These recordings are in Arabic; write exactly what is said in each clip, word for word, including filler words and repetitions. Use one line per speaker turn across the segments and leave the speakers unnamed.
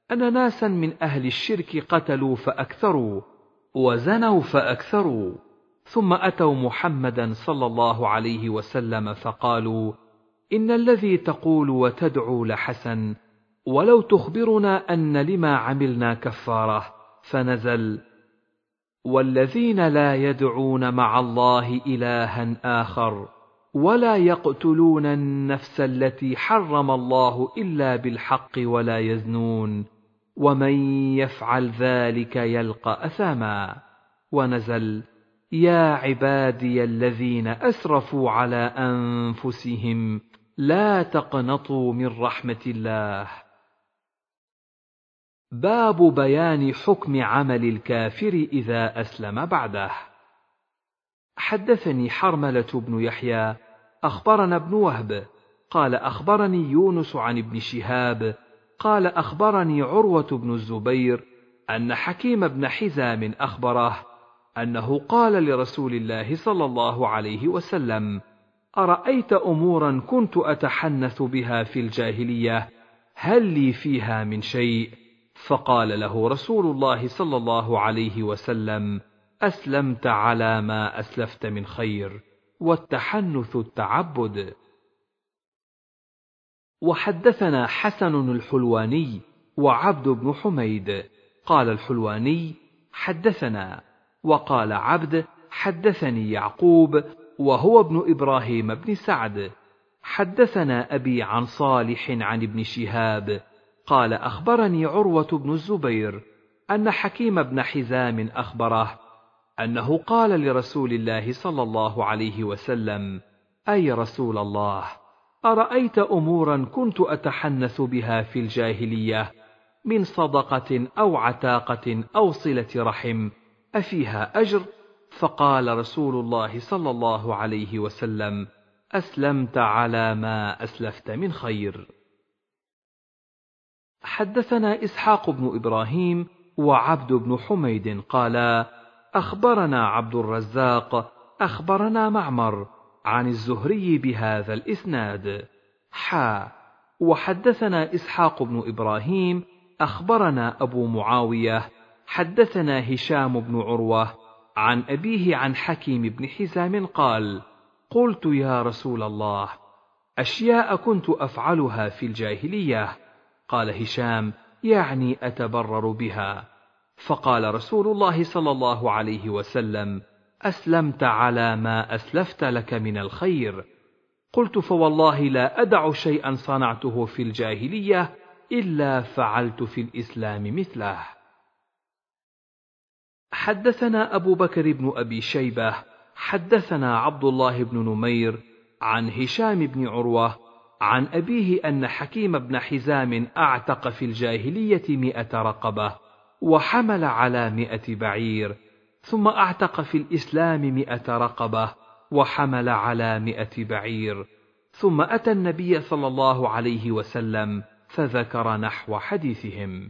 أن ناسا من أهل الشرك قتلوا فأكثروا وزنوا فأكثروا، ثم أتوا محمدا صلى الله عليه وسلم فقالوا: إن الذي تقول وتدعو لحسن، ولو تخبرنا أن لما عملنا كفارة. فنزل: والذين لا يدعون مع الله إلها آخر ولا يقتلون النفس التي حرم الله إلا بالحق ولا يزنون، ومن يفعل ذلك يلقى أثاما. ونزل: يا عبادي الذين أسرفوا على أنفسهم لا تقنطوا من رحمة الله. باب بيان حكم عمل الكافر إذا أسلم بعده. حدثني حرملة بن يحيى أخبرنا ابن وهب قال أخبرني يونس عن ابن شهاب قال أخبرني عروة بن الزبير أن حكيم بن حزام أخبره أنه قال لرسول الله صلى الله عليه وسلم: أرأيت أمورا كنت أتحنث بها في الجاهلية، هل لي فيها من شيء؟ فقال له رسول الله صلى الله عليه وسلم: أسلمت على ما أسلفت من خير، والتحنث التعبد. وحدثنا حسن الحلواني وعبد بن حميد قال الحلواني: حدثنا، وقال عبد: حدثني يعقوب وهو ابن إبراهيم بن سعد. حدثنا أبي عن صالح عن ابن شهاب قال أخبرني عروة بن الزبير أن حكيم بن حزام أخبره أنه قال لرسول الله صلى الله عليه وسلم: أي رسول الله، أرأيت أمورا كنت أتحنث بها في الجاهلية من صدقة أو عتاقة أو صلة رحم، أفيها أجر؟ فقال رسول الله صلى الله عليه وسلم: أسلمت على ما أسلفت من خير. حدثنا إسحاق بن إبراهيم وعبد بن حميد قالا أخبرنا عبد الرزاق أخبرنا معمر عن الزهري بهذا الإسناد حا. وحدثنا إسحاق بن إبراهيم أخبرنا أبو معاوية حدثنا هشام بن عروة عن أبيه عن حكيم بن حزام قال: قلت يا رسول الله، أشياء كنت أفعلها في الجاهلية. قال هشام: يعني أتبرر بها. فقال رسول الله صلى الله عليه وسلم: أسلمت على ما أسلفت لك من الخير. قلت: فوالله لا أدع شيئا صنعته في الجاهلية إلا فعلت في الإسلام مثله. حدثنا أبو بكر بن أبي شيبة حدثنا عبد الله بن نمير عن هشام بن عروة عن أبيه أن حكيم بن حزام أعتق في الجاهلية مئة رقبة وحمل على مئة بعير، ثم أعتق في الإسلام مئة رقبة وحمل على مئة بعير، ثم أتى النبي صلى الله عليه وسلم فذكر نحو حديثهم.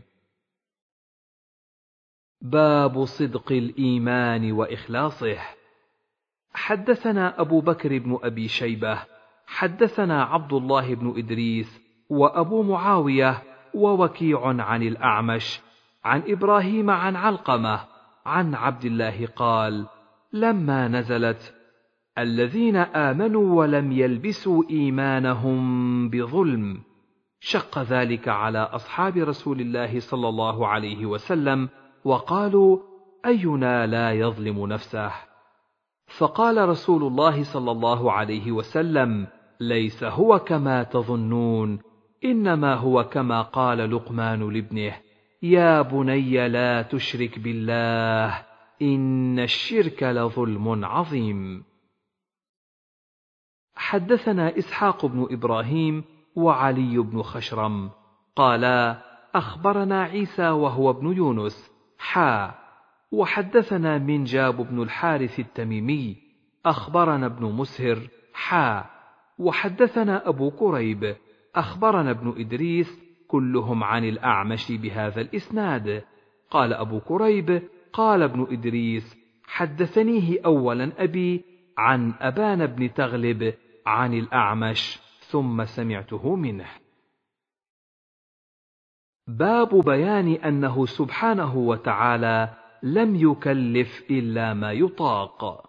باب صدق الإيمان وإخلاصه. حدثنا أبو بكر بن أبي شيبة حدثنا عبد الله بن إدريس وأبو معاوية ووكيع عن الأعمش عن إبراهيم عن علقمة عن عبد الله قال: لما نزلت: الذين آمنوا ولم يلبسوا إيمانهم بظلم، شق ذلك على أصحاب رسول الله صلى الله عليه وسلم، وقالوا: أينا لا يظلم نفسه؟ فقال رسول الله صلى الله عليه وسلم: ليس هو كما تظنون، إنما هو كما قال لقمان لابنه: يا بني لا تشرك بالله إن الشرك لظلم عظيم. حدثنا إسحاق بن إبراهيم وعلي بن خشرم قالا أخبرنا عيسى وهو ابن يونس حا. وحدثنا منجاب بن الحارث التميمي أخبرنا ابن مسهر حا. وحدثنا أبو كريب أخبرنا ابن إدريس كلهم عن الأعمش بهذا الإسناد. قال أبو كريب: قال ابن إدريس: حدثنيه أولا أبي عن أبان بن تغلب عن الأعمش ثم سمعته منه. باب بيان أنه سبحانه وتعالى لم يكلف إلا ما يطاق.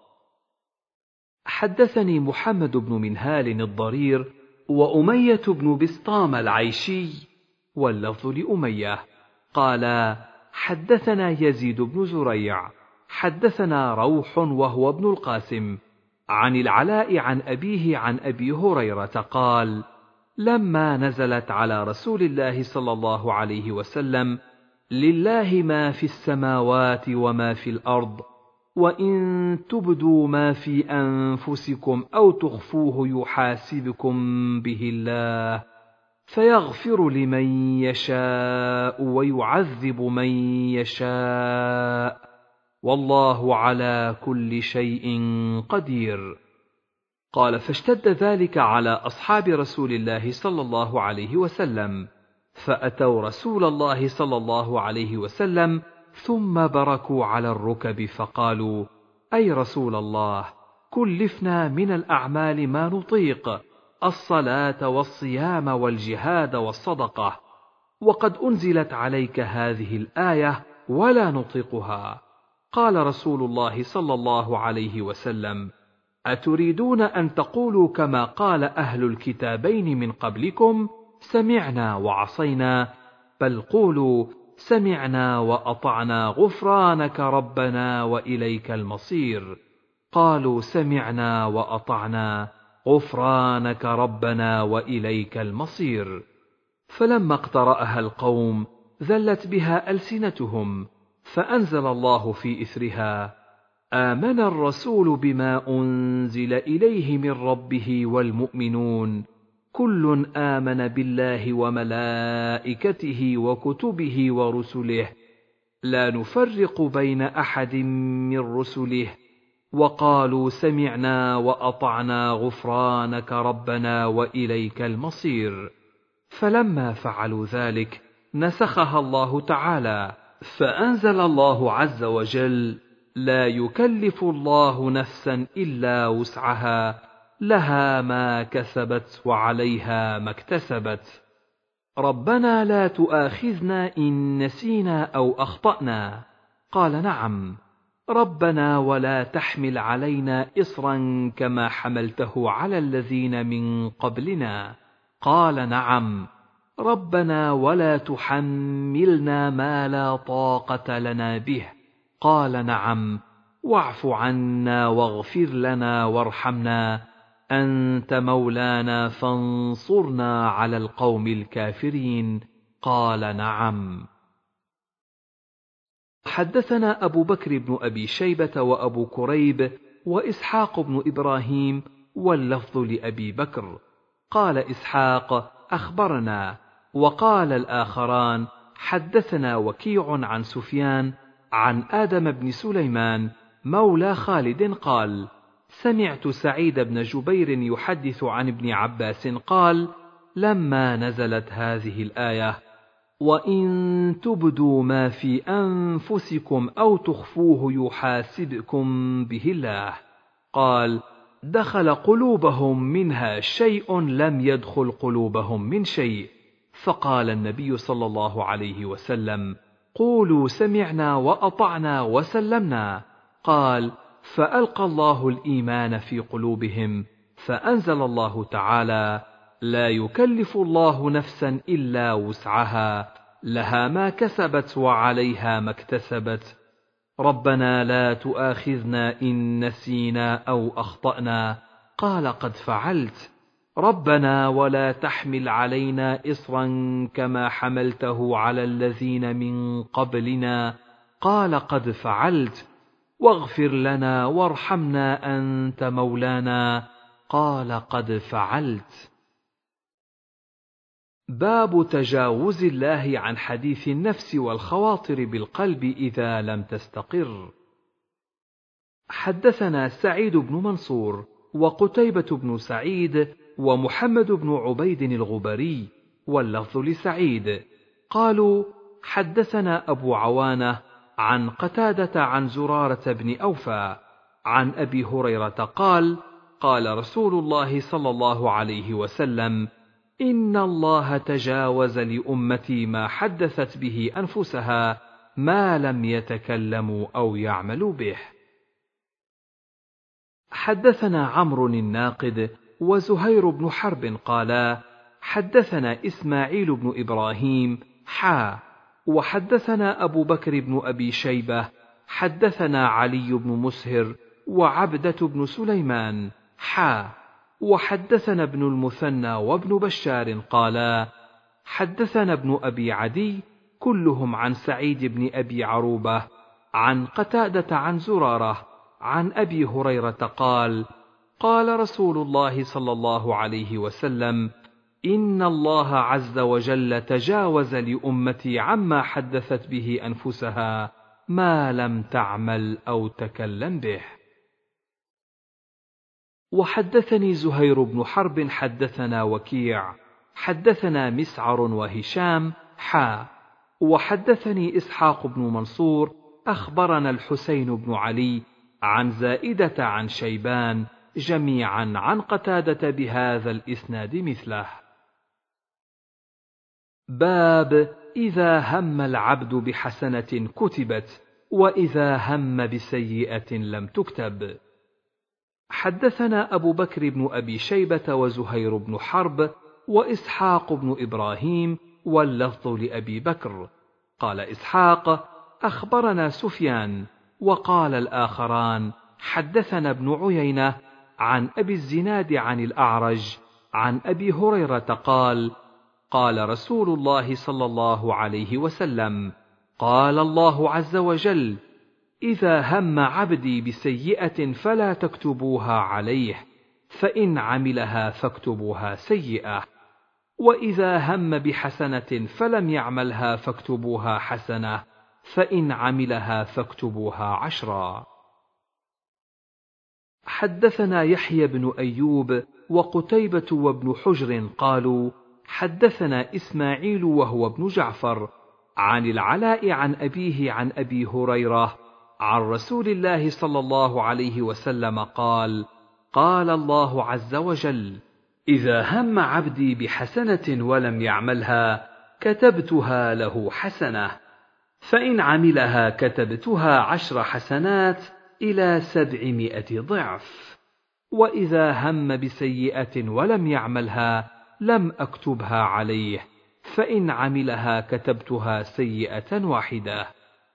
حدثني محمد بن منهال الضرير وأمية بن بسطام العيشي واللفظ لأمية قال حدثنا يزيد بن زريع حدثنا روح وهو ابن القاسم عن العلاء عن أبيه عن أبي هريرة قال لما نزلت على رسول الله صلى الله عليه وسلم لله ما في السماوات وما في الأرض وإن تبدوا ما في أنفسكم أو تخفوه يحاسبكم به الله فيغفر لمن يشاء ويعذب من يشاء والله على كل شيء قدير. قال فاشتد ذلك على أصحاب رسول الله صلى الله عليه وسلم فأتوا رسول الله صلى الله عليه وسلم ثم بركوا على الركب فقالوا أي رسول الله كلفنا من الأعمال ما نطيق الصلاة والصيام والجهاد والصدقة وقد أنزلت عليك هذه الآية ولا نطيقها. قال رسول الله صلى الله عليه وسلم أتريدون أن تقولوا كما قال أهل الكتابين من قبلكم سمعنا وعصينا بل قولوا سمعنا وأطعنا غفرانك ربنا وإليك المصير. قالوا سمعنا وأطعنا غفرانك ربنا وإليك المصير. فلما اقترأها القوم ذلت بها ألسنتهم فأنزل الله في إثرها آمن الرسول بما أنزل إليه من ربه والمؤمنون كل آمن بالله وملائكته وكتبه ورسله لا نفرق بين أحد من رسله وقالوا سمعنا وأطعنا غفرانك ربنا وإليك المصير. فلما فعلوا ذلك نسخها الله تعالى فأنزل الله عز وجل لا يكلف الله نفسا إلا وسعها لها ما كسبت وعليها ما اكتسبت. ربنا لا تؤاخذنا إن نسينا أو أخطأنا. قال نعم. ربنا ولا تحمل علينا إصرا كما حملته على الذين من قبلنا. قال نعم. ربنا ولا تحملنا ما لا طاقة لنا به. قال نعم. واعف عنا واغفر لنا وارحمنا أنت مولانا فانصرنا على القوم الكافرين. قال نعم. حدثنا أبو بكر بن أبي شيبة وأبو كريب وإسحاق بن إبراهيم واللفظ لأبي بكر. قال إسحاق أخبرنا وقال الآخران حدثنا وكيع عن سفيان عن آدم بن سليمان مولى خالد قال سمعت سعيد بن جبير يحدث عن ابن عباس قال لما نزلت هذه الآية وإن تبدوا ما في أنفسكم أو تخفوه يحاسبكم به الله قال دخل قلوبهم منها شيء لم يدخل قلوبهم من شيء. فقال النبي صلى الله عليه وسلم قولوا سمعنا وأطعنا وسلمنا. قال فألقى الله الإيمان في قلوبهم فأنزل الله تعالى لا يكلف الله نفسا إلا وسعها لها ما كسبت وعليها ما اكتسبت. ربنا لا تؤاخذنا إن نسينا أو أخطأنا. قال قد فعلت. ربنا ولا تحمل علينا إصرا كما حملته على الذين من قبلنا. قال قد فعلت. واغفر لنا وارحمنا أنت مولانا. قال قد فعلت. باب تجاوز الله عن حديث النفس والخواطر بالقلب إذا لم تستقر. حدثنا سعيد بن منصور وقتيبة بن سعيد ومحمد بن عبيد الغبري واللفظ لسعيد قالوا حدثنا أبو عوانة عن قتادة عن زرارة بن أوفى عن أبي هريرة قال قال رسول الله صلى الله عليه وسلم إن الله تجاوز لأمتي ما حدثت به أنفسها ما لم يتكلموا أو يعملوا به. حدثنا عمرو الناقد وزهير بن حرب قالا حدثنا إسماعيل بن إبراهيم حا وحدثنا أبو بكر بن أبي شيبة حدثنا علي بن مسهر وعبدة بن سليمان حا وحدثنا ابن المثنى وابن بشار قالا حدثنا ابن أبي عدي كلهم عن سعيد بن أبي عروبة عن قتادة عن زرارة عن أبي هريرة قال قال رسول الله صلى الله عليه وسلم إن الله عز وجل تجاوز لأمتي عما حدثت به أنفسها ما لم تعمل أو تكلم به. وحدثني زهير بن حرب حدثنا وكيع حدثنا مسعر وهشام حا وحدثني إسحاق بن منصور أخبرنا الحسين بن علي عن زائدة عن شيبان جميعا عن قتادة بهذا الإسناد مثله. باب إذا هم العبد بحسنة كتبت وإذا هم بسيئة لم تكتب. حدثنا أبو بكر بن أبي شيبة وزهير بن حرب وإسحاق بن إبراهيم واللفظ لأبي بكر. قال إسحاق أخبرنا سفيان وقال الآخران حدثنا ابن عيينة عن أبي الزناد عن الأعرج عن أبي هريرة قال قال رسول الله صلى الله عليه وسلم قال الله عز وجل إذا هم عبدي بسيئة فلا تكتبوها عليه فإن عملها فاكتبوها سيئة وإذا هم بحسنة فلم يعملها فاكتبوها حسنة فإن عملها فاكتبوها عشرا. حدثنا يحيى بن أيوب وقتيبة وابن حجر قالوا حدثنا إسماعيل وهو ابن جعفر عن العلاء عن أبيه عن أبي هريرة عن رسول الله صلى الله عليه وسلم قال قال الله عز وجل إذا هم عبدي بحسنة ولم يعملها كتبتها له حسنة فإن عملها كتبتها عشر حسنات إلى سبعمائة ضعف وإذا هم بسيئة ولم يعملها لم أكتبها عليه فإن عملها كتبتها سيئة واحدة.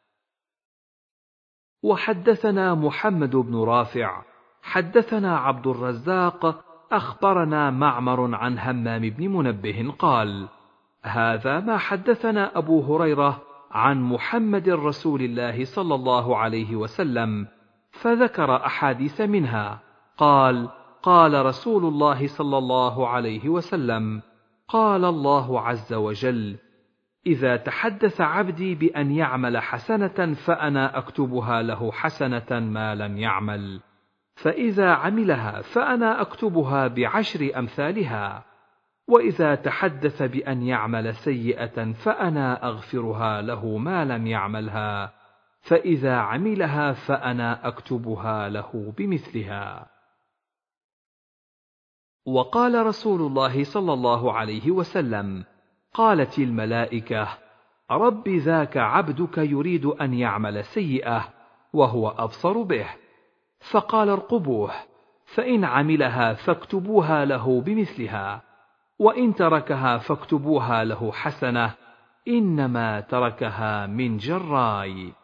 وحدثنا محمد بن رافع حدثنا عبد الرزاق أخبرنا معمر عن همام بن منبه قال هذا ما حدثنا أبو هريرة عن محمد رسول الله صلى الله عليه وسلم فذكر أحاديث منها قال قال رسول الله صلى الله عليه وسلم قال الله عز وجل إذا تحدث عبدي بأن يعمل حسنة فأنا أكتبها له حسنة ما لم يعمل فإذا عملها فأنا أكتبها بعشر أمثالها وإذا تحدث بأن يعمل سيئة فأنا أغفرها له ما لم يعملها فإذا عملها فأنا أكتبها له بمثلها. وقال رسول الله صلى الله عليه وسلم قالت الملائكة رب ذاك عبدك يريد أن يعمل سيئة وهو أبصر به فقال ارقبوه فإن عملها فاكتبوها له بمثلها وإن تركها فاكتبوها له حسنة إنما تركها من جراي.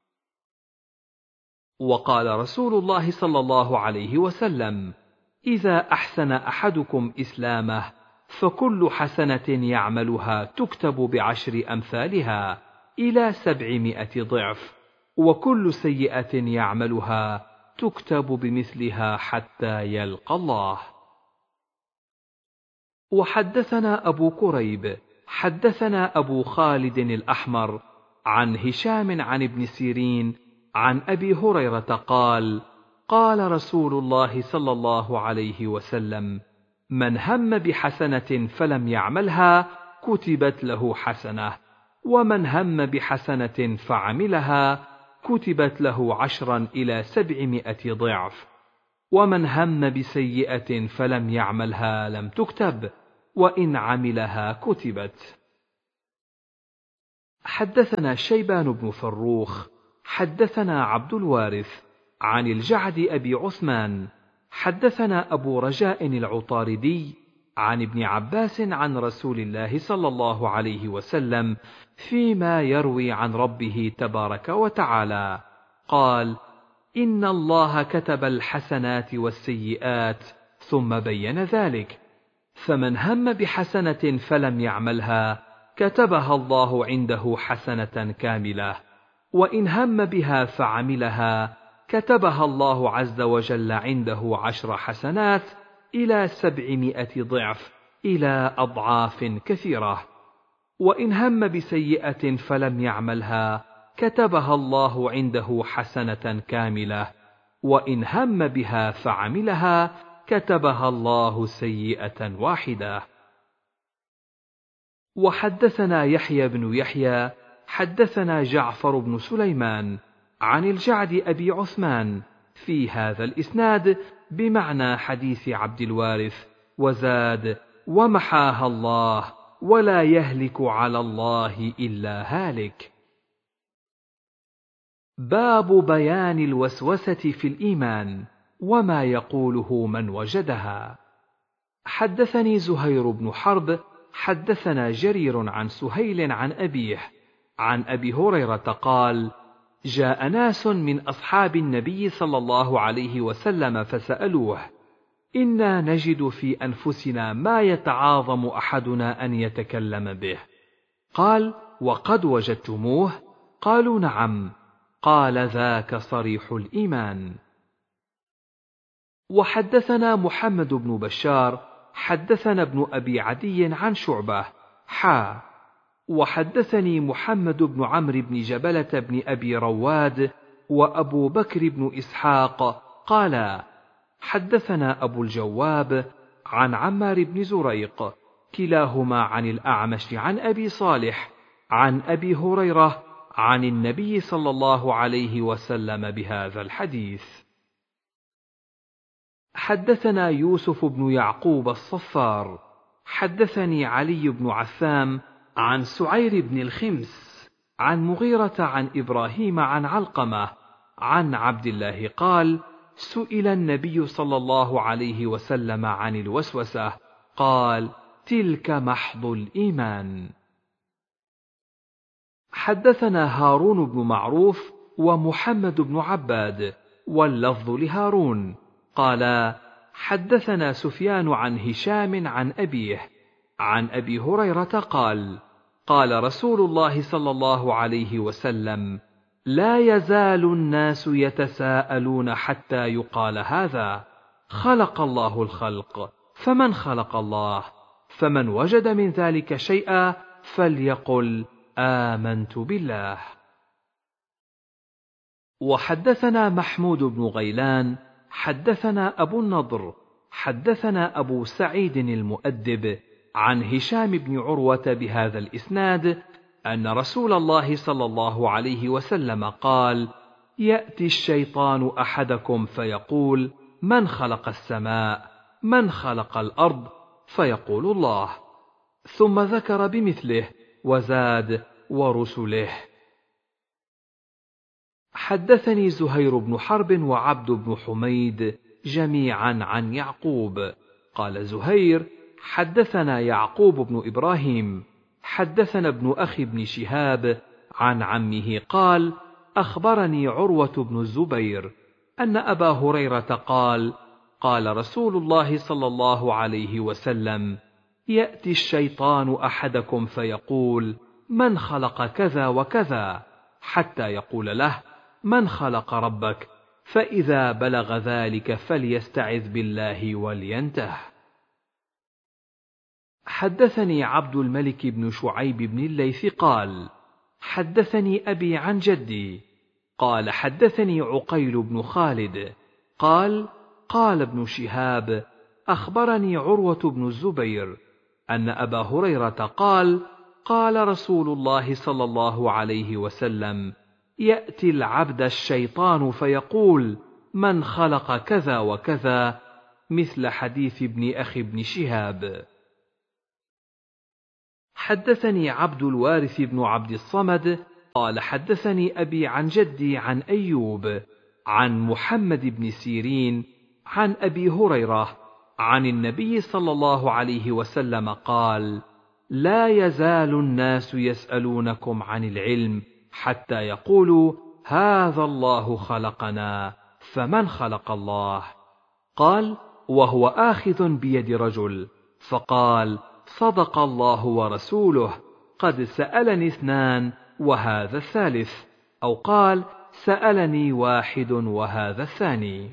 وقال رسول الله صلى الله عليه وسلم إذا أحسن أحدكم إسلامه فكل حسنة يعملها تكتب بعشر أمثالها إلى سبعمائة ضعف وكل سيئة يعملها تكتب بمثلها حتى يلقى الله. وحدثنا أبو كريب حدثنا أبو خالد الأحمر عن هشام عن ابن سيرين عن أبي هريرة قال قال رسول الله صلى الله عليه وسلم من هم بحسنة فلم يعملها كتبت له حسنة ومن هم بحسنة فعملها كتبت له عشرا إلى سبعمائة ضعف ومن هم بسيئة فلم يعملها لم تكتب وإن عملها كتبت. حدثنا شيبان بن فروخ حدثنا عبد الوارث عن الجعد أبي عثمان حدثنا أبو رجاء العطاردي عن ابن عباس عن رسول الله صلى الله عليه وسلم فيما يروي عن ربه تبارك وتعالى قال: إن الله كتب الحسنات والسيئات ثم بين ذلك، فمن هم بحسنة فلم يعملها كتبها الله عنده حسنة كاملة، وإن هم بها فعملها كتبها الله عز وجل عنده عشر حسنات إلى سبعمائة ضعف إلى أضعاف كثيرة، وإن هم بسيئة فلم يعملها كتبها الله عنده حسنة كاملة، وإن هم بها فعملها كتبها الله سيئة واحدة. وحدثنا يحيى بن يحيى حدثنا جعفر بن سليمان عن الجعد أبي عثمان في هذا الإسناد بمعنى حديث عبد الوارث، وزاد: ومحاها الله ولا يهلك على الله إلا هالك. باب بيان الوسوسة في الإيمان وما يقوله من وجدها. حدثني زهير بن حرب حدثنا جرير عن سهيل عن أبيه عن أبي هريرة قال: جاء ناس من أصحاب النبي صلى الله عليه وسلم فسألوه: إنا نجد في أنفسنا ما يتعاظم أحدنا أن يتكلم به. قال: وقد وجدتموه؟ قالوا: نعم. قال: ذاك صريح الإيمان. وحدثنا محمد بن بشار حدثنا ابن أبي عدي عن شعبة حا وحدثني محمد بن عمرو بن جبلة بن أبي رواد وأبو بكر بن إسحاق قالا: حدثنا أبو الجواب عن عمار بن زريق كلاهما عن الأعمش عن أبي صالح عن أبي هريرة عن النبي صلى الله عليه وسلم بهذا الحديث. حدثنا يوسف بن يعقوب الصفار حدثني علي بن عثام عن سعير بن الخمس عن مغيرة عن إبراهيم عن علقمة عن عبد الله قال: سئل النبي صلى الله عليه وسلم عن الوسوسة قال: تلك محض الإيمان. حدثنا هارون بن معروف ومحمد بن عباد واللفظ لهارون قالا: حدثنا سفيان عن هشام عن أبيه عن أبي هريرة قال: قال رسول الله صلى الله عليه وسلم: لا يزال الناس يتساءلون حتى يقال هذا خلق الله الخلق، فمن خلق الله؟ فمن وجد من ذلك شيئا فليقل آمنت بالله. وحدثنا محمود بن غيلان حدثنا أبو النضر حدثنا أبو سعيد المؤدب عن هشام بن عروة بهذا الإسناد أن رسول الله صلى الله عليه وسلم قال: يأتي الشيطان أحدكم فيقول: من خلق السماء؟ من خلق الأرض؟ فيقول: الله. ثم ذكر بمثله وزاد: ورسله. حدثني زهير بن حرب وعبد بن حميد جميعا عن يعقوب قال زهير: حدثنا يعقوب بن إبراهيم حدثنا ابن أخي بن شهاب عن عمه قال: أخبرني عروة بن الزبير أن أبا هريرة قال: قال رسول الله صلى الله عليه وسلم: يأتي الشيطان أحدكم فيقول: من خلق كذا وكذا؟ حتى يقول له: من خلق ربك؟ فإذا بلغ ذلك فليستعذ بالله ولينته. حدثني عبد الملك بن شعيب بن الليث قال: حدثني أبي عن جدي قال: حدثني عقيل بن خالد قال: قال ابن شهاب: أخبرني عروة بن الزبير أن أبا هريرة قال: قال رسول الله صلى الله عليه وسلم: يأتي العبد الشيطان فيقول: من خلق كذا وكذا، مثل حديث ابن أخي ابن شهاب. حدثني عبد الوارث بن عبد الصمد قال حدثني أبي عن جدي عن أيوب عن محمد بن سيرين عن أبي هريرة عن النبي صلى الله عليه وسلم قال: لا يزال الناس يسألونكم عن العلم حتى يقولوا: هذا الله خلقنا، فمن خلق الله؟ قال: وهو آخذ بيد رجل، فقال: صدق الله ورسوله، قد سألني اثنان وهذا الثالث، أو قال: سألني واحد وهذا الثاني.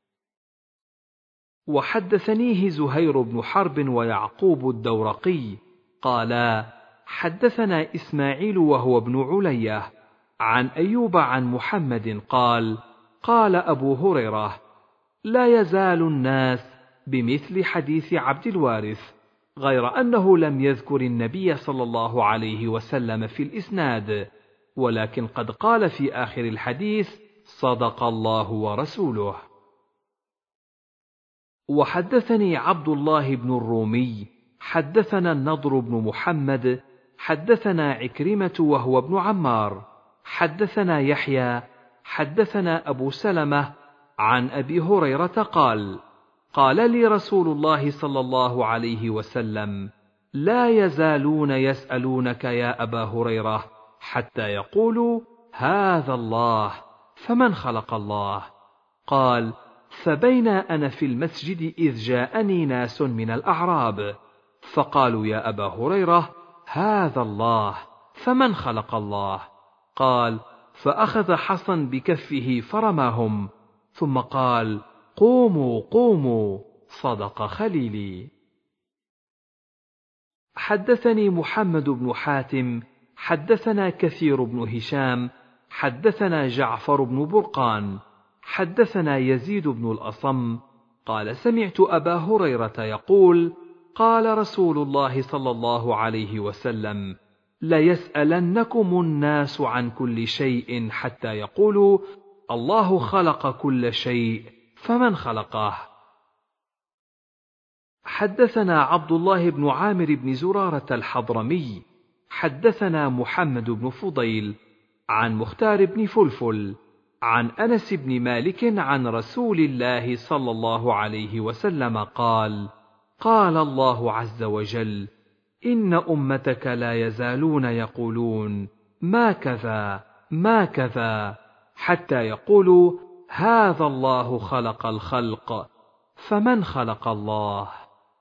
وحدثنيه زهير بن حرب ويعقوب الدورقي قالا: حدثنا إسماعيل وهو ابن علية عن أيوب عن محمد قال: قال أبو هريرة: لا يزال الناس بمثل حديث عبد الوارث، غير أنه لم يذكر النبي صلى الله عليه وسلم في الإسناد، ولكن قد قال في آخر الحديث: صدق الله ورسوله. وحدثني عبد الله بن الرومي حدثنا النضر بن محمد حدثنا عكرمة وهو ابن عمار حدثنا يحيى حدثنا أبو سلمة عن أبي هريرة قال: قال لي رسول الله صلى الله عليه وسلم: لا يزالون يسألونك يا أبا هريرة حتى يقولوا: هذا الله، فمن خلق الله؟ قال: فبينا أنا في المسجد إذ جاءني ناس من الأعراب فقالوا: يا أبا هريرة، هذا الله، فمن خلق الله؟ قال: فأخذ حصا بكفه فرماهم، ثم قال: قوموا قوموا، صدق خليلي. حدثني محمد بن حاتم حدثنا كثير بن هشام حدثنا جعفر بن برقان حدثنا يزيد بن الأصم قال: سمعت أبا هريرة يقول: قال رسول الله صلى الله عليه وسلم: ليسألنكم الناس عن كل شيء حتى يقولوا: الله خلق كل شيء، فمن خلقه؟ حدثنا عبد الله بن عامر بن زرارة الحضرمي حدثنا محمد بن فضيل عن مختار بن فلفل عن أنس بن مالك عن رسول الله صلى الله عليه وسلم قال: قال الله عز وجل: إن أمتك لا يزالون يقولون: ما كذا ما كذا، حتى يقولوا: هذا الله خلق الخلق، فمن خلق الله؟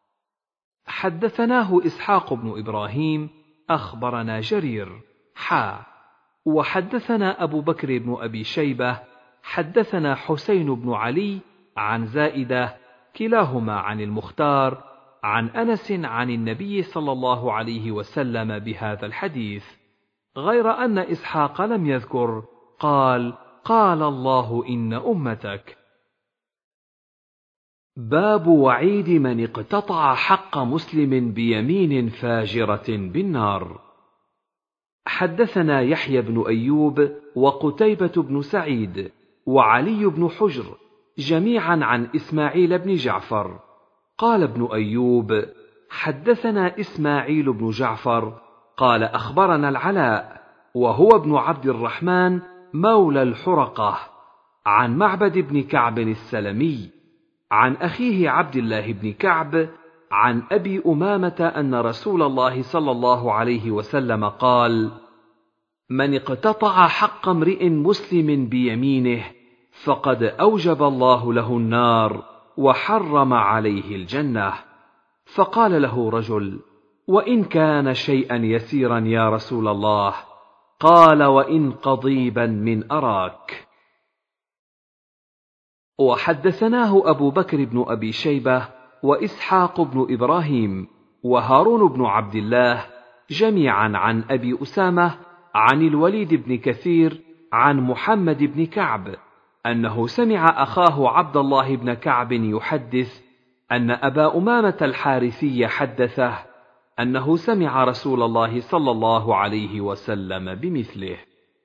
حدثناه إسحاق بن إبراهيم أخبرنا جرير حا وحدثنا أبو بكر بن أبي شيبة حدثنا حسين بن علي عن زائدة كلاهما عن المختار عن أنس عن النبي صلى الله عليه وسلم بهذا الحديث، غير أن إسحاق لم يذكر قال: قال الله إن أمتك. باب وعيد من اقتطع حق مسلم بيمين فاجرة بالنار. حدثنا يحيى بن أيوب وقتيبة بن سعيد وعلي بن حجر جميعا عن إسماعيل بن جعفر قال ابن أيوب: حدثنا إسماعيل بن جعفر قال: أخبرنا العلاء وهو ابن عبد الرحمن مولى الحرقة عن معبد بن كعب السلمي عن أخيه عبد الله بن كعب عن أبي أمامة أن رسول الله صلى الله عليه وسلم قال: من اقتطع حق امرئ مسلم بيمينه فقد أوجب الله له النار وحرم عليه الجنة. فقال له رجل: وإن كان شيئا يسيرا يا رسول الله؟ قال: وإن قضيبا من أراك. وحدثناه أبو بكر بن أبي شيبة وإسحاق بن إبراهيم وهارون بن عبد الله جميعا عن أبي أسامة عن الوليد بن كثير عن محمد بن كعب أنه سمع أخاه عبد الله بن كعب يحدث أن أبا أمامة الحارثي حدثه أنه سمع رسول الله صلى الله عليه وسلم بمثله.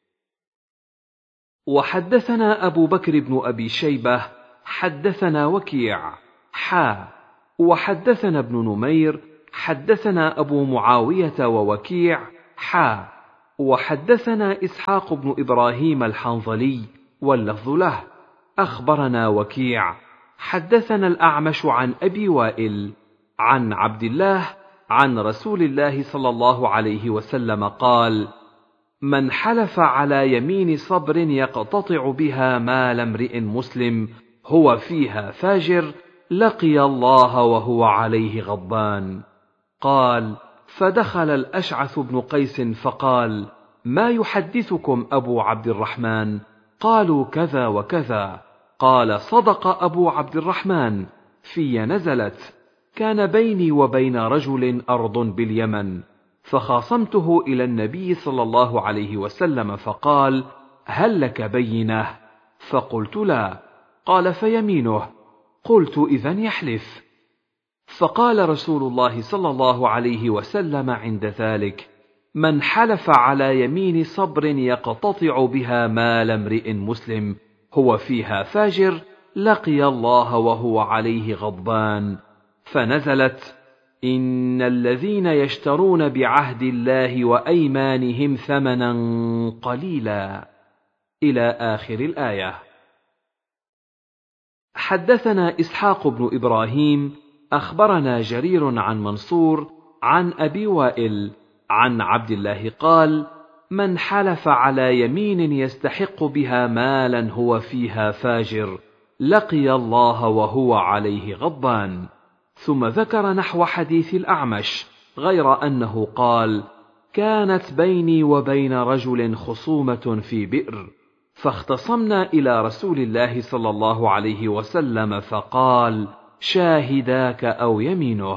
وحدثنا أبو بكر بن أبي شيبة حدثنا وكيع حا وحدثنا ابن نمير حدثنا أبو معاوية ووكيع حا وحدثنا إسحاق بن إبراهيم الحنظلي واللفظ له أخبرنا وكيع حدثنا الأعمش عن أبي وائل عن عبد الله عن رسول الله صلى الله عليه وسلم قال: من حلف على يمين صبر يقتطع بها مال امرئ مسلم هو فيها فاجر لقي الله وهو عليه غضبان. قال: فدخل الأشعث بن قيس فقال: ما يحدثكم أبو عبد الرحمن؟ قالوا: كذا وكذا. قال: صدق أبو عبد الرحمن، في نزلت: كان بيني وبين رجل أرض باليمن، فخاصمته إلى النبي صلى الله عليه وسلم فقال: هل لك بينة؟ فقلت: لا. قال: فيمينه. قلت: إذن يحلف. فقال رسول الله صلى الله عليه وسلم عند ذلك: من حلف على يمين صبر يقتطع بها مال امرئ مسلم هو فيها فاجر لقي الله وهو عليه غضبان. فنزلت: إن الذين يشترون بعهد الله وأيمانهم ثمنا قليلا إلى آخر الآية. حدثنا إسحاق بن إبراهيم أخبرنا جرير عن منصور عن أبي وائل عن عبد الله قال: من حلف على يمين يستحق بها مالا هو فيها فاجر لقي الله وهو عليه غضبان. ثم ذكر نحو حديث الأعمش غير أنه قال: كانت بيني وبين رجل خصومة في بئر، فاختصمنا إلى رسول الله صلى الله عليه وسلم فقال: شاهداك أو يمينه.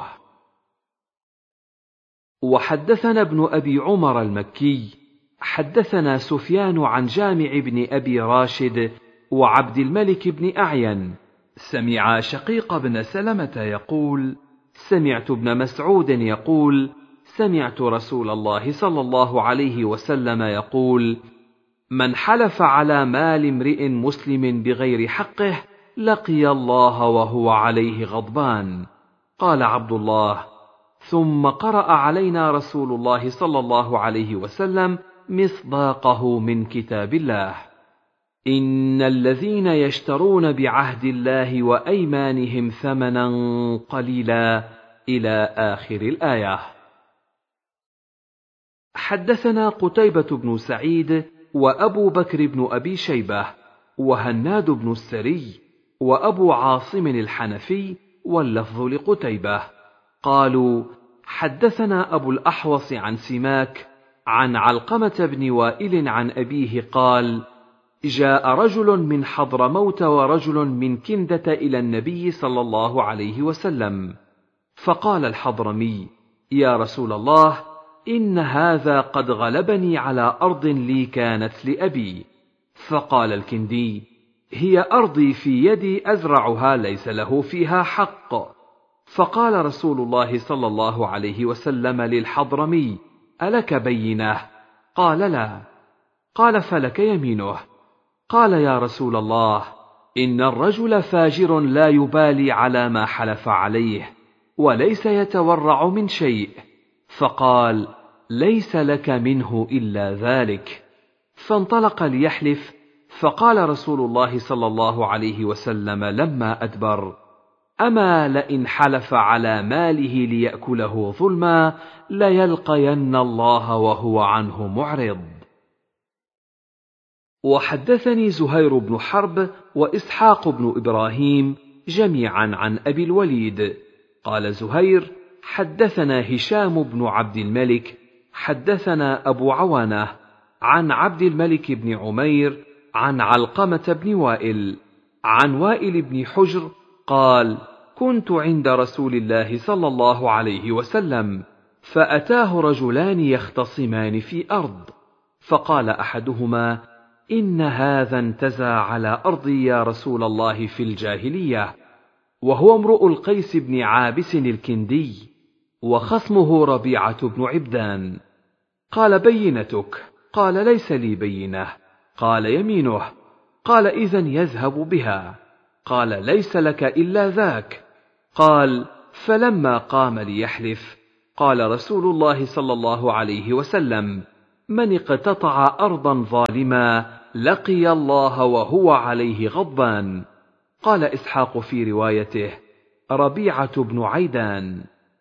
وحدثنا ابن أبي عمر المكي حدثنا سفيان عن جامع بن أبي راشد وعبد الملك بن أعين سمع شقيق بن سلمة يقول: سمعت ابن مسعود يقول: سمعت رسول الله صلى الله عليه وسلم يقول: من حلف على مال امرئ مسلم بغير حقه لقي الله وهو عليه غضبان. قال عبد الله: ثم قرأ علينا رسول الله صلى الله عليه وسلم مصداقه من كتاب الله: إن الذين يشترون بعهد الله وأيمانهم ثمنا قليلا إلى آخر الآية. حدثنا قتيبة بن سعيد وأبو بكر بن أبي شيبة وهناد بن السري وأبو عاصم الحنفي واللفظ لقتيبة قالوا: حدثنا أبو الأحوص عن سماك عن علقمة بن وائل عن أبيه قال: جاء رجل من حضرموت ورجل من كندة إلى النبي صلى الله عليه وسلم، فقال الحضرمي: يا رسول الله، إن هذا قد غلبني على أرض لي كانت لأبي. فقال الكندي: هي أرضي في يدي أزرعها ليس له فيها حق. فقال رسول الله صلى الله عليه وسلم للحضرمي: ألك بينة؟ قال: لا. قال: فلك يمينه. قال: يا رسول الله، إن الرجل فاجر لا يبالي على ما حلف عليه وليس يتورع من شيء. فقال: ليس لك منه إلا ذلك. فانطلق ليحلف، فقال رسول الله صلى الله عليه وسلم لما أدبر: أما لئن حلف على ماله ليأكله ظلما ليلقين الله وهو عنه معرض. وحدثني زهير بن حرب وإسحاق بن إبراهيم جميعا عن أبي الوليد قال زهير: حدثنا هشام بن عبد الملك حدثنا أبو عوانة عن عبد الملك بن عمير عن علقمة بن وائل عن وائل بن حجر قال: كنت عند رسول الله صلى الله عليه وسلم، فأتاه رجلان يختصمان في أرض، فقال أحدهما: إن هذا انتزع على أرضي يا رسول الله في الجاهلية، وهو امرؤ القيس بن عابس الكندي، وخصمه ربيعة بن عبدان. قال: بينتك؟ قال: ليس لي بينة. قال: يمينه. قال: إذن يذهب بها. قال: ليس لك إلا ذاك. قال: فلما قام ليحلف قال رسول الله صلى الله عليه وسلم: من اقتطع أرضا ظالما لقي الله وهو عليه غضبان. قال إسحاق في روايته: ربيعة بن عيدان.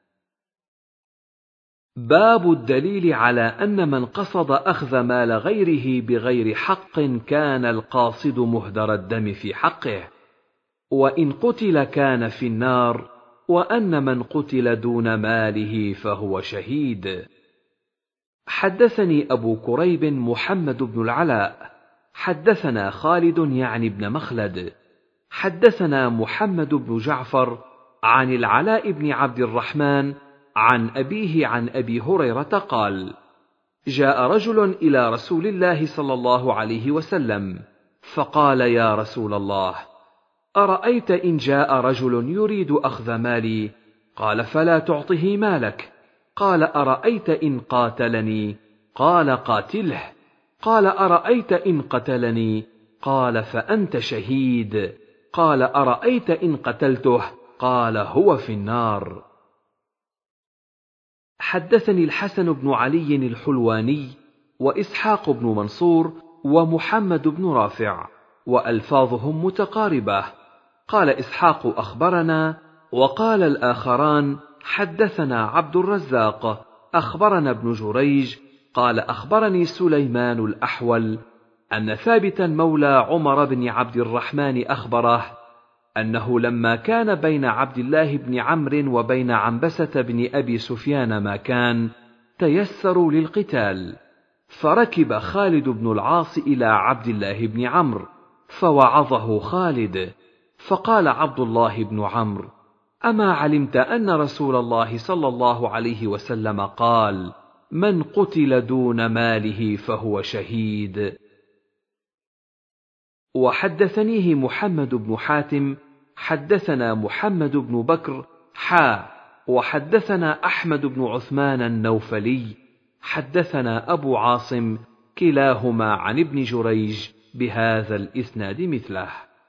باب الدليل على أن من قصد أخذ مال غيره بغير حق كان القاصد مهدر الدم في حقه، وإن قتل كان في النار، وأن من قتل دون ماله فهو شهيد. حدثني أبو كريب محمد بن العلاء حدثنا خالد يعني بن مخلد حدثنا محمد بن جعفر عن العلاء بن عبد الرحمن عن أبيه عن أبي هريرة قال: جاء رجل إلى رسول الله صلى الله عليه وسلم فقال: يا رسول الله، أرأيت إن جاء رجل يريد أخذ مالي؟ قال: فلا تعطه مالك. قال: أرأيت إن قاتلني؟ قال: قاتله. قال: أرأيت إن قتلني؟ قال: فأنت شهيد. قال: أرأيت إن قتلته؟ قال: هو في النار. حدثني الحسن بن علي الحلواني وإسحاق بن منصور ومحمد بن رافع، وألفاظهم متقاربة. قال إسحاق: أخبرنا، وقال الآخران: حدثنا عبد الرزاق أخبرنا ابن جريج قال: أخبرني سليمان الأحول أن ثابتا مولى عمر بن عبد الرحمن أخبره أنه لما كان بين عبد الله بن عمرو وبين عنبسة بن أبي سفيان ما كان، تيسروا للقتال، فركب خالد بن العاص إلى عبد الله بن عمرو فوعظه خالد، فقال عبد الله بن عمرو: أما علمت أن رسول الله صلى الله عليه وسلم قال: من قتل دون ماله فهو شهيد؟ وحدثنيه محمد بن حاتم حدثنا محمد بن بكر حا وحدثنا أحمد بن عثمان النوفلي حدثنا أبو عاصم كلاهما عن ابن جريج بهذا الإسناد مثله.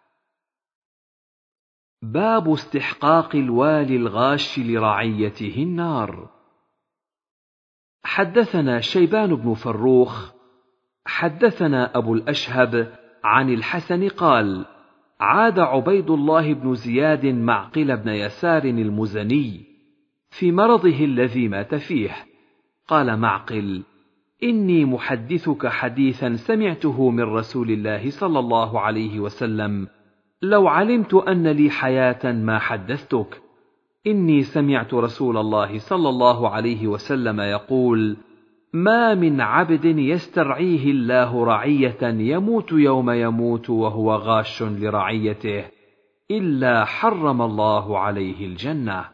باب استحقاق الوالي الغاش لرعيته النار. حدثنا شيبان بن فروخ حدثنا أبو الأشهب عن الحسن قال: عاد عبيد الله بن زياد معقل بن يسار المزني في مرضه الذي مات فيه. قال معقل: إني محدثك حديثا سمعته من رسول الله صلى الله عليه وسلم، لو علمت أن لي حياة ما حدثتك. إني سمعت رسول الله صلى الله عليه وسلم يقول: ما من عبد يسترعيه الله رعية يموت يوم يموت وهو غاش لرعيته إلا حرم الله عليه الجنة.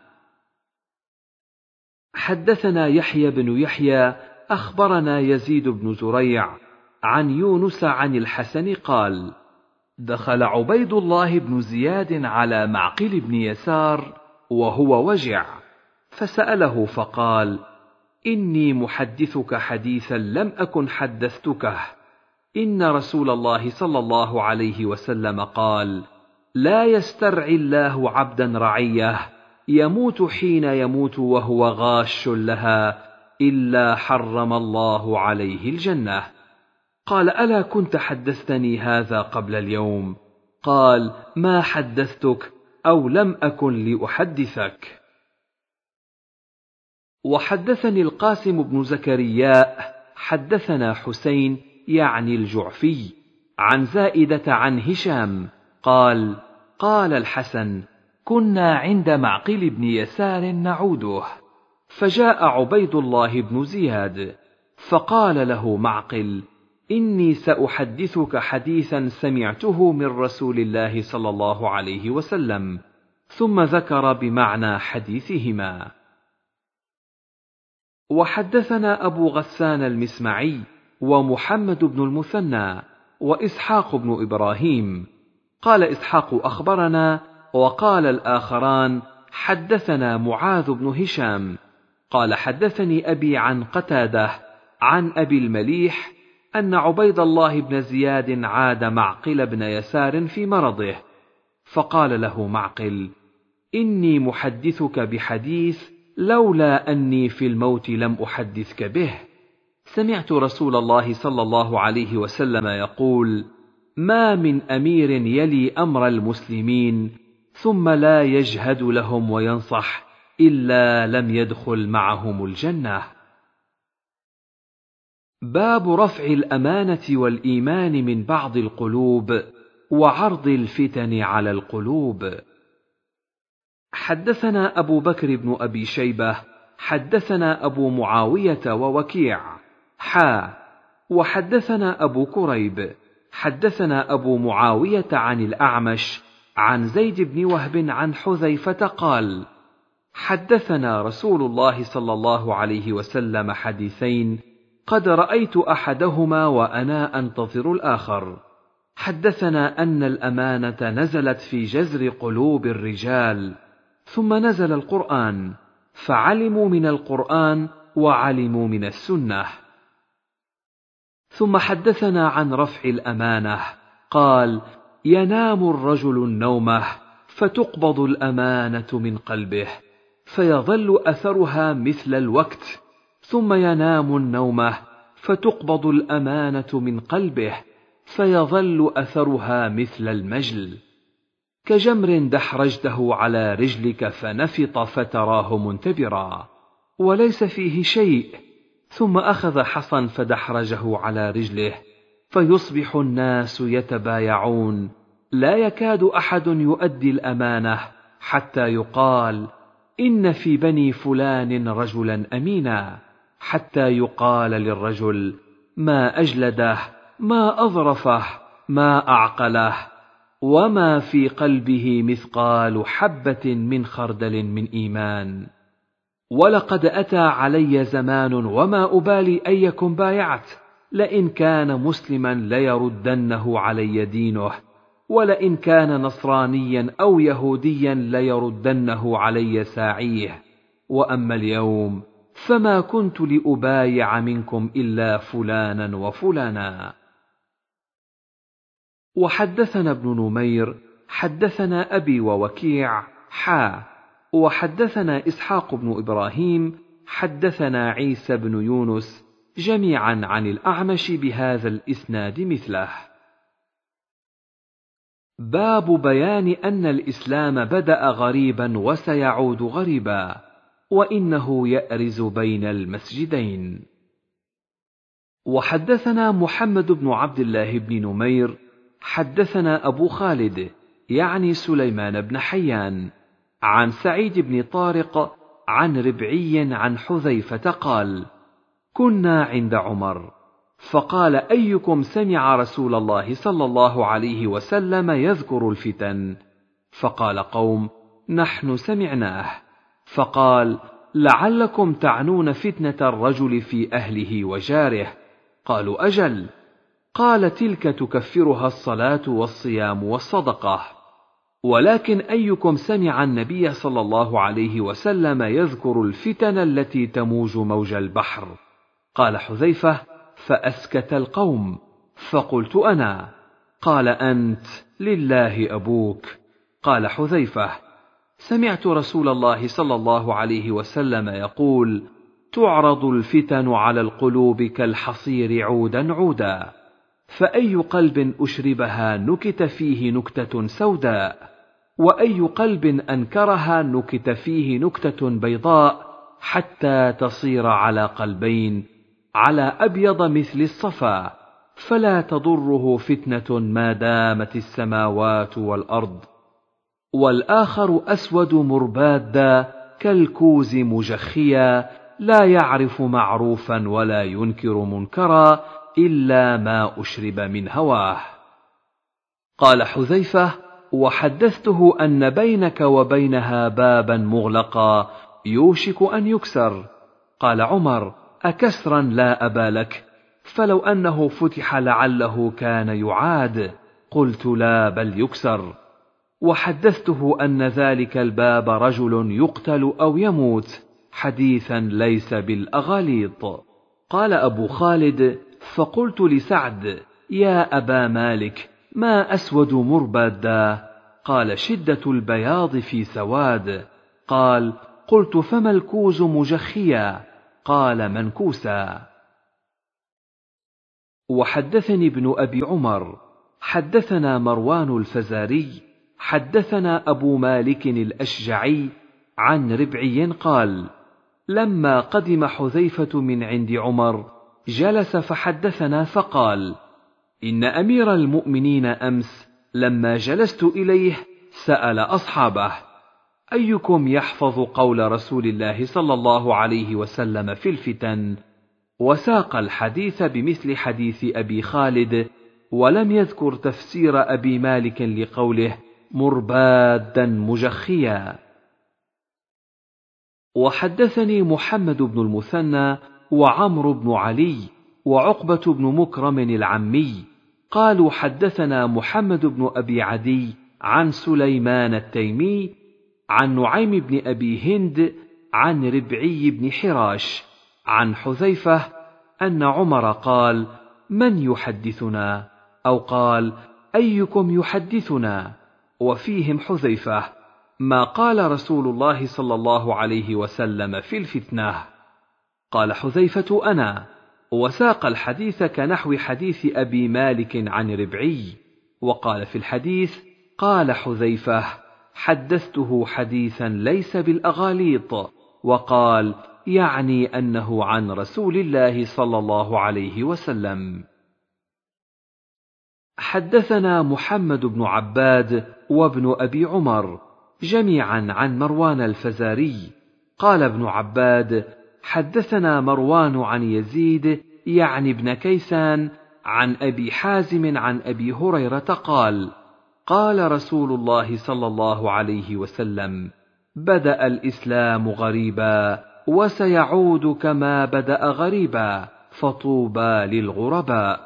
حدثنا يحيى بن يحيى أخبرنا يزيد بن زريع عن يونس عن الحسن قال: دخل عبيد الله بن زياد على معقل بن يسار وهو وجع، فسأله فقال: إني محدثك حديثا لم أكن حدثتكه، إن رسول الله صلى الله عليه وسلم قال: لا يسترعي الله عبدا رعيه يموت حين يموت وهو غاش لها إلا حرم الله عليه الجنة. قال: ألا كنت حدثتني هذا قبل اليوم؟ قال: ما حدثتك أو لم أكن لأحدثك. وحدثني القاسم بن زكرياء حدثنا حسين يعني الجعفي عن زائدة عن هشام قال: قال الحسن: كنا عند معقل بن يسار نعوده، فجاء عبيد الله بن زياد فقال له معقل: إني سأحدثك حديثا سمعته من رسول الله صلى الله عليه وسلم، ثم ذكر بمعنى حديثهما. وحدثنا أبو غسان المسمعي ومحمد بن المثنى وإسحاق بن إبراهيم. قال إسحاق: أخبرنا، وقال الآخران: حدثنا معاذ بن هشام قال: حدثني أبي عن قتادة عن أبي المليح أن عبيد الله بن زياد عاد معقل بن يسار في مرضه، فقال له معقل: إني محدثك بحديث لولا أني في الموت لم أحدثك به. سمعت رسول الله صلى الله عليه وسلم يقول: ما من أمير يلي أمر المسلمين ثم لا يجهد لهم وينصح إلا لم يدخل معهم الجنة. باب رفع الأمانة والإيمان من بعض القلوب وعرض الفتن على القلوب. حدثنا أبو بكر بن أبي شيبة حدثنا أبو معاوية ووكيع حا وحدثنا أبو كريب حدثنا أبو معاوية عن الأعمش عن زيد بن وهب عن حذيفة قال: حدثنا رسول الله صلى الله عليه وسلم حديثين قد رأيت أحدهما وأنا أنتظر الآخر. حدثنا أن الأمانة نزلت في جذر قلوب الرجال، ثم نزل القرآن، فعلموا من القرآن وعلموا من السنة. ثم حدثنا عن رفع الأمانة قال: ينام الرجل النومة فتقبض الأمانة من قلبه فيظل أثرها مثل الوقت، ثم ينام النومة فتقبض الأمانة من قلبه فيظل أثرها مثل المجل، كجمر دحرجته على رجلك فنفط فتراه منتبرا وليس فيه شيء، ثم أخذ حصا فدحرجه على رجله فيصبح الناس يتبايعون، لا يكاد أحد يؤدي الأمانة حتى يقال: إن في بني فلان رجلا أمينا، حتى يقال للرجل: ما أجلده، ما أظرفه، ما أعقله، وما في قلبه مثقال حبة من خردل من إيمان. ولقد أتى علي زمان وما أبالي أيكم بايعت، لئن كان مسلما ليردنه علي دينه، ولئن كان نصرانيا أو يهوديا ليردنه علي ساعيه، وأما اليوم فما كنت لأبايع منكم إلا فلانا وفلانا. وحدثنا ابن نمير حدثنا أبي ووكيع حا وحدثنا إسحاق بن إبراهيم حدثنا عيسى بن يونس جميعا عن الأعمش بهذا الإسناد مثله. باب بيان أن الإسلام بدأ غريبا وسيعود غريبا، وإنه يأرز بين المسجدين. وحدثنا محمد بن عبد الله بن نمير حدثنا أبو خالد يعني سليمان بن حيان عن سعيد بن طارق عن ربعي عن حذيفة قال: كنا عند عمر فقال: أيكم سمع رسول الله صلى الله عليه وسلم يذكر الفتن؟ فقال قوم: نحن سمعناه. فقال: لعلكم تعنون فتنة الرجل في أهله وجاره. قالوا: أجل. قال: تلك تكفرها الصلاة والصيام والصدقة. ولكن أيكم سمع النبي صلى الله عليه وسلم يذكر الفتن التي تموج موج البحر؟ قال حذيفة: فأسكت القوم، فقلت أنا. قال: أنت لله أبوك. قال حذيفة: سمعت رسول الله صلى الله عليه وسلم يقول: تعرض الفتن على القلوب كالحصير عودا عودا، فأي قلب أشربها نكت فيه نكتة سوداء، وأي قلب أنكرها نكت فيه نكتة بيضاء، حتى تصير على قلبين على أبيض مثل الصفا، فلا تضره فتنة ما دامت السماوات والأرض. والآخر أسود مربادا كالكوز مجخيا، لا يعرف معروفا ولا ينكر منكرا إلا ما أشرب من هواه. قال حذيفة: وحدثته أن بينك وبينها بابا مغلقا يوشك أن يكسر. قال عمر: أكسرا لا أبا لك، فلو أنه فتح لعله كان يعاد. قلت: لا، بل يكسر. وحدثته أن ذلك الباب رجل يقتل أو يموت، حديثا ليس بالأغاليط. قال أبو خالد: فقلت لسعد: يا أبا مالك، ما أسود مربادا؟ قال: شدة البياض في سواد. قال: قلت: فما الكوز مجخيا؟ قال: منكوسا. وحدثني ابن أبي عمر حدثنا مروان الفزاري حدثنا أبو مالك الأشجعي عن ربعي قال: لما قدم حذيفة من عند عمر جلس فحدثنا فقال: إن أمير المؤمنين أمس لما جلست إليه سأل أصحابه: أيكم يحفظ قول رسول الله صلى الله عليه وسلم في الفتن؟ وساق الحديث بمثل حديث أبي خالد، ولم يذكر تفسير أبي مالك لقوله مربادا مجخيا. وحدثني محمد بن المثنى وعمرو بن علي وعقبة بن مكرم العمي قالوا: حدثنا محمد بن أبي عدي عن سليمان التيمي عن نعيم بن أبي هند عن ربعي بن حراش عن حذيفة أن عمر قال: من يحدثنا؟ أو قال: أيكم يحدثنا؟ وفيهم حذيفة: ما قال رسول الله صلى الله عليه وسلم في الفتنة. قال حذيفة: أنا. وساق الحديث كنحو حديث أبي مالك عن ربعي. وقال في الحديث: قال حذيفة: حدثته حديثا ليس بالأغاليط. وقال: يعني أنه عن رسول الله صلى الله عليه وسلم. حدثنا محمد بن عباد وابن أبي عمر جميعا عن مروان الفزاري قال ابن عباد: حدثنا مروان عن يزيد يعني ابن كيسان عن أبي حازم عن أبي هريرة قال: قال رسول الله صلى الله عليه وسلم: بدأ الإسلام غريبا وسيعود كما بدأ غريبا، فطوبى للغرباء.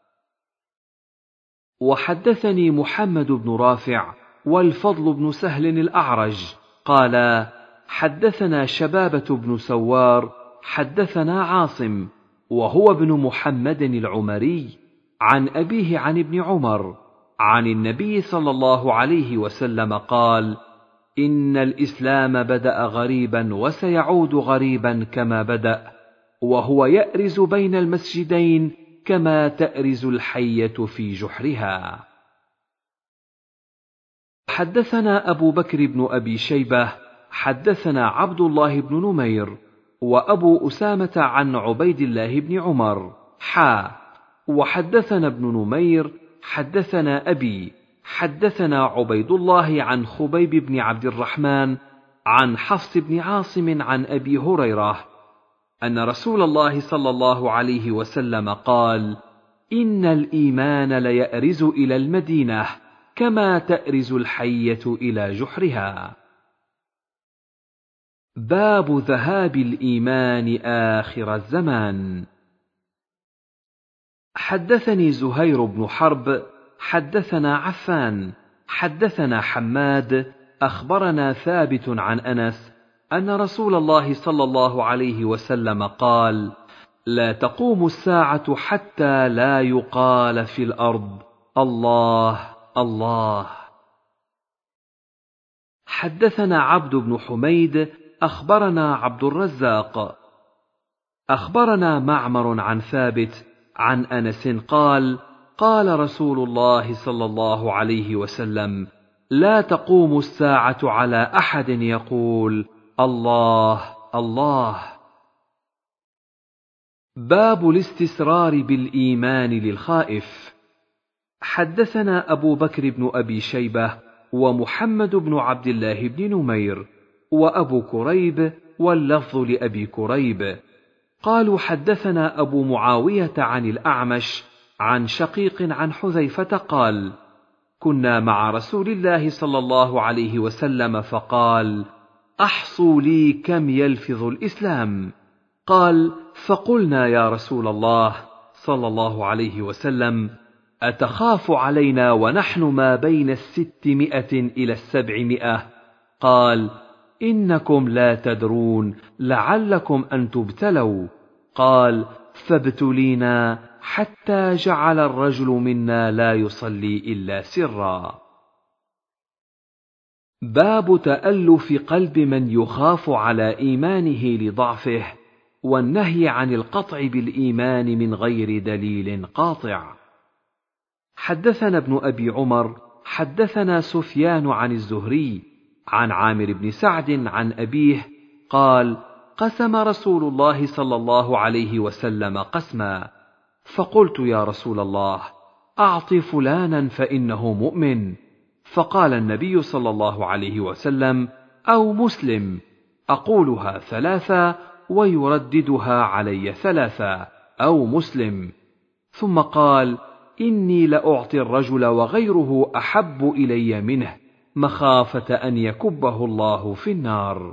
وحدثني محمد بن رافع والفضل بن سهل الأعرج قال: حدثنا شبابة بن سوار حدثنا عاصم وهو ابن محمد العمري عن أبيه عن ابن عمر عن النبي صلى الله عليه وسلم قال: إن الإسلام بدأ غريبا وسيعود غريبا كما بدأ، وهو يأرز بين المسجدين كما تأرز الحية في جحرها. حدثنا أبو بكر بن أبي شيبة حدثنا عبد الله بن نمير وأبو أسامة عن عبيد الله بن عمر حا وحدثنا ابن نمير حدثنا أبي حدثنا عبيد الله عن خبيب بن عبد الرحمن عن حفص بن عاصم عن أبي هريرة أن رسول الله صلى الله عليه وسلم قال: إن الإيمان ليأرز إلى المدينة كما تأرز الحية إلى جحرها. باب ذهاب الإيمان آخر الزمان. حدثني زهير بن حرب حدثنا عفان حدثنا حماد أخبرنا ثابت عن أنس أن رسول الله صلى الله عليه وسلم قال: لا تقوم الساعة حتى لا يقال في الأرض الله الله. حدثنا عبد بن حميد أخبرنا عبد الرزاق أخبرنا معمر عن ثابت عن أنس قال: قال رسول الله صلى الله عليه وسلم: لا تقوم الساعة على أحد يقول الله الله. باب الاستسرار بالإيمان للخائف. حدثنا أبو بكر بن أبي شيبة ومحمد بن عبد الله بن نمير وأبو كريب واللفظ لأبي كريب قالوا: حدثنا أبو معاوية عن الأعمش عن شقيق عن حذيفة قال: كنا مع رسول الله صلى الله عليه وسلم فقال: أحصوا لي كم يلفظ الإسلام. قال: فقلنا يا رسول الله صلى الله عليه وسلم: أتخاف علينا ونحن ما بين الستمائة إلى السبعمائة؟ قال: إنكم لا تدرون لعلكم أن تبتلوا. قال: فابتلينا حتى جعل الرجل منا لا يصلي إلا سرا. باب تألف قلب من يخاف على إيمانه لضعفه، والنهي عن القطع بالإيمان من غير دليل قاطع. حدثنا ابن أبي عمر حدثنا سفيان عن الزهري عن عامر بن سعد عن أبيه قال: قسم رسول الله صلى الله عليه وسلم قسما، فقلت: يا رسول الله، أعط فلانا فإنه مؤمن. فقال النبي صلى الله عليه وسلم: أو مسلم. أقولها ثلاثا ويرددها علي ثلاثا: أو مسلم. ثم قال: إني لأعطي الرجل وغيره أحب إلي منه، مخافة أن يكبه الله في النار.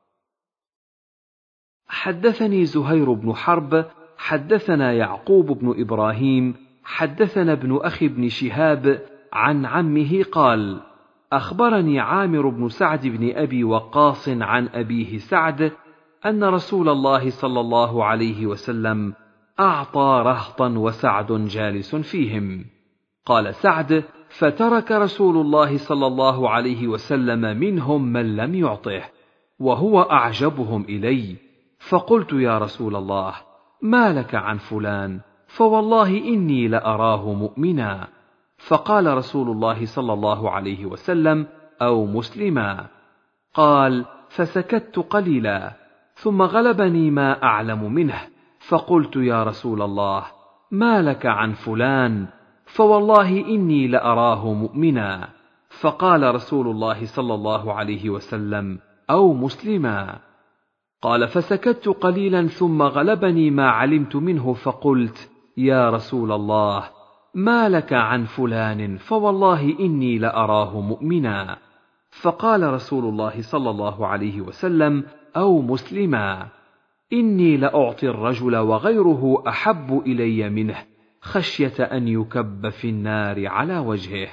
حدثني زهير بن حرب حدثنا يعقوب بن إبراهيم حدثنا ابن أخي بن شهاب عن عمه قال: أخبرني عامر بن سعد بن أبي وقاص عن أبيه سعد أن رسول الله صلى الله عليه وسلم أعطى رهطا وسعد جالس فيهم. قال سعد: فترك رسول الله صلى الله عليه وسلم منهم من لم يعطه، وهو أعجبهم إلي. فقلت: يا رسول الله، ما لك عن فلان؟ فوالله إني لأراه مؤمنا. فقال رسول الله صلى الله عليه وسلم: أو مسلما. قال: فسكت قليلا، ثم غلبني ما أعلم منه، فقلت: يا رسول الله، ما لك عن فلان؟ فوالله إني لأراه مؤمنا. فقال رسول الله صلى الله عليه وسلم: أو مسلما. قال: فسكت قليلا ثم غلبني ما علمت منه، فقلت: يا رسول الله، ما لك عن فلان؟ فوالله إني لأراه مؤمنا. فقال رسول الله صلى الله عليه وسلم: أو مسلما. إني لأعطي الرجل وغيره أحب إلي منه، خشية أن يكب في النار على وجهه.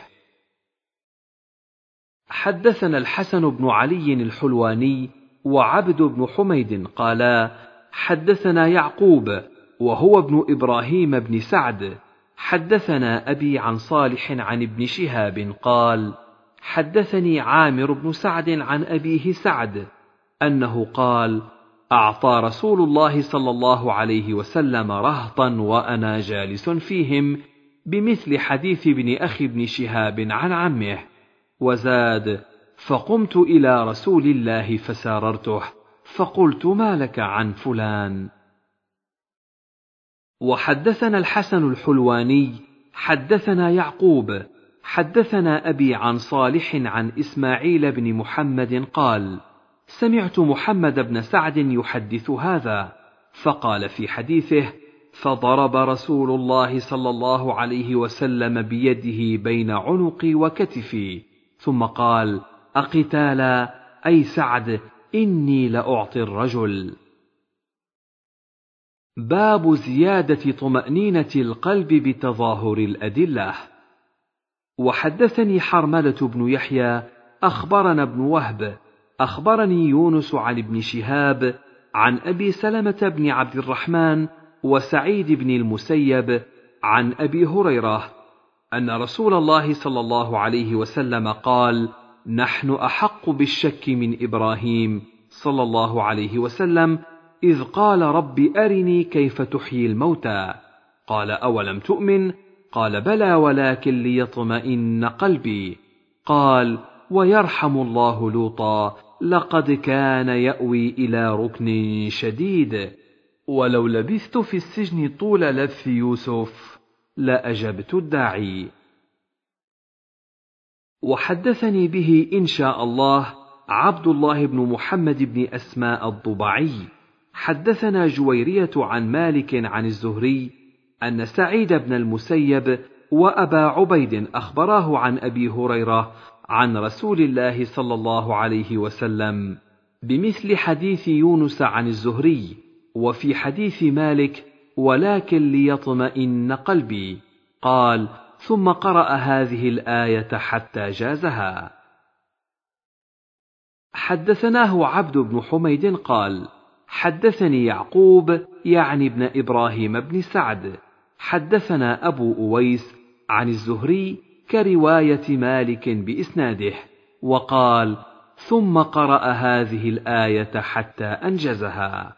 حدثنا الحسن بن علي الحلواني وعبد بن حميد قالا: حدثنا يعقوب وهو ابن إبراهيم بن سعد حدثنا أبي عن صالح عن ابن شهاب قال: حدثني عامر بن سعد عن أبيه سعد أنه قال: أعطى رسول الله صلى الله عليه وسلم رهطا وأنا جالس فيهم، بمثل حديث ابن أخي ابن شهاب عن عمه، وزاد: فقمت إلى رسول الله فساررته، فقلت: ما لك عن فلان؟ وحدثنا الحسن الحلواني حدثنا يعقوب حدثنا أبي عن صالح عن إسماعيل بن محمد قال: سمعت محمد بن سعد يحدث هذا، فقال في حديثه: فضرب رسول الله صلى الله عليه وسلم بيده بين عنقي وكتفي، ثم قال: أقتالا أي سعد، إني لأعطي الرجل. باب زيادة طمأنينة القلب بتظاهر الأدلة. وحدثني حرملة بن يحيى أخبرنا ابن وهب أخبرني يونس عن ابن شهاب عن أبي سلمة بن عبد الرحمن وسعيد بن المسيب عن أبي هريرة أن رسول الله صلى الله عليه وسلم قال: نحن أحق بالشك من إبراهيم صلى الله عليه وسلم إذ قال: رب أرني كيف تحيي الموتى. قال: أولم تؤمن؟ قال: بلى ولكن ليطمئن قلبي. قال: ويرحم الله لوطا، لقد كان يأوي إلى ركن شديد، ولو لبثت في السجن طول لبث يوسف لأجبت الداعي. وحدثني به إن شاء الله عبد الله بن محمد بن أسماء الضبعي حدثنا جويرية عن مالك عن الزهري أن سعيد بن المسيب وأبا عبيد أخبراه عن أبي هريرة عن رسول الله صلى الله عليه وسلم بمثل حديث يونس عن الزهري، وفي حديث مالك: ولكن ليطمئن قلبي. قال: ثم قرأ هذه الآية حتى جازها. حدثناه عبد بن حميد قال: حدثني يعقوب يعني ابن إبراهيم بن سعد حدثنا أبو أويس عن الزهري كرواية مالك بإسناده، وقال: ثم قرأ هذه الآية حتى أنجزها.